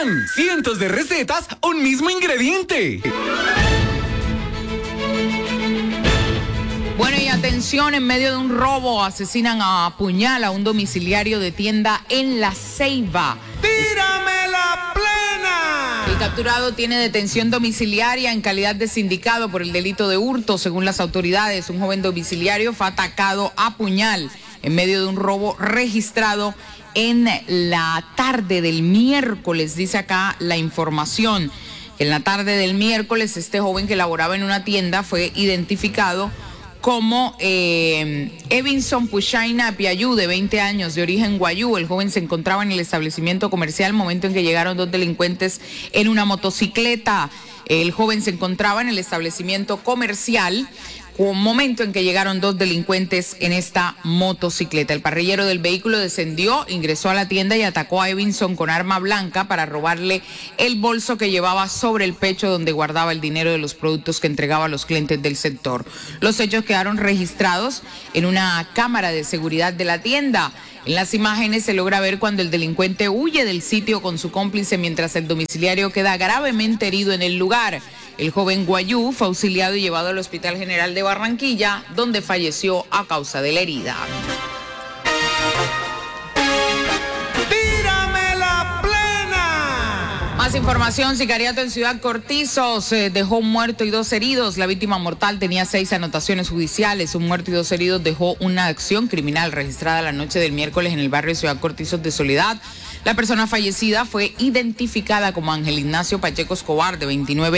pan. Cientos de recetas, un mismo ingrediente. Bueno, y atención, en medio de un robo asesinan a puñal a un domiciliario de tienda en La Ceiba. ¡Tírame la plena! El capturado tiene detención domiciliaria en calidad de sindicado por el delito de hurto. Según las autoridades, un joven domiciliario fue atacado a puñal en medio de un robo registrado en la tarde del miércoles, dice acá la información. En la tarde del miércoles, este joven que laboraba en una tienda fue identificado como Evinson Puchaina Piayú, de 20 años, de origen guayú. El joven se encontraba en el establecimiento comercial momento en que llegaron dos delincuentes en una motocicleta. El joven se encontraba en el establecimiento comercial un momento en que llegaron dos delincuentes en esta motocicleta. El parrillero del vehículo descendió, ingresó a la tienda y atacó a Evinson con arma blanca para robarle el bolso que llevaba sobre el pecho, donde guardaba el dinero de los productos que entregaba a los clientes del sector. Los hechos quedaron registrados en una cámara de seguridad de la tienda. En las imágenes se logra ver cuando el delincuente huye del sitio con su cómplice, mientras el domiciliario queda gravemente herido en el lugar. El joven guayú fue auxiliado y llevado al Hospital General de Barranquilla, donde falleció a causa de la herida. ¡Tírame la plena! Más información: sicariato en Ciudad Cortizos, dejó un muerto y 2 heridos. La víctima mortal tenía 6 anotaciones judiciales. Un muerto y 2 heridos dejó una acción criminal registrada la noche del miércoles en el barrio Ciudad Cortizos de Soledad. La persona fallecida fue identificada como Ángel Ignacio Pacheco Escobar, de 29 años.